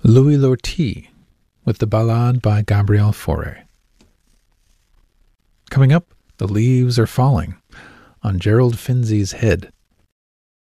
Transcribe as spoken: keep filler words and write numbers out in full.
Louis Lortie with the Ballade by Gabriel Fauré. Coming up, The Leaves Are Falling, on Gerald Finzi's Head,